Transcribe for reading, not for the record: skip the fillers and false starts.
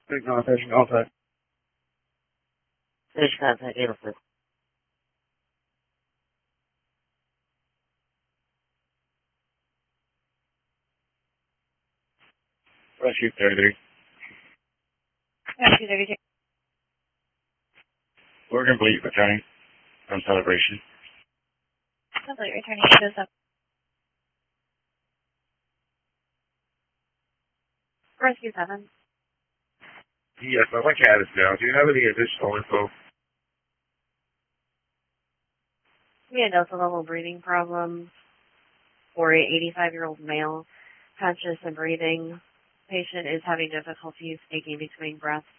Big contact, contact. Fish contact, Anderson. Rescue 33. Rescue 32. We're complete returning from celebration. Complete returning to this up. Rescue 7. Yes, I'd like to add this now. Do you have any additional info? We had dose level breathing problems for a 85-year-old male, conscious and breathing. Patient is having difficulty speaking between breaths.